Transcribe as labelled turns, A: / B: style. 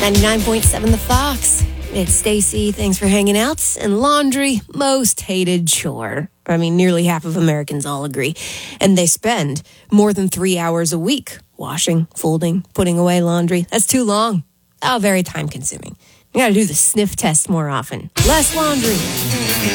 A: 99.7 The Fox. It's Stacy. Thanks for hanging out. And laundry, most hated chore. I mean, nearly half of Americans all agree. And they spend more than 3 hours a week washing, folding, putting away laundry. That's too long. Oh, very time consuming. You gotta do the sniff test more often. Less laundry.